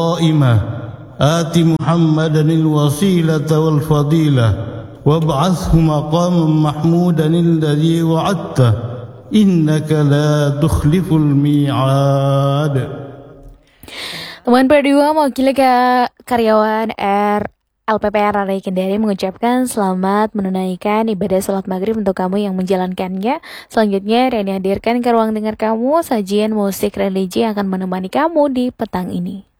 قائمة آت محمدا الوسيلة والفضيلة وابعثه مقاما محمودا الذي وعدته إنك لا تخلف الميعاد. Teman berdua mewakili karyawan LPPR Area Kendari mengucapkan selamat menunaikan ibadah salat maghrib untuk kamu yang menjalankannya. Selanjutnya Reni hadirkan ke ruang dengar kamu sajian musik religi yang akan menemani kamu di petang ini.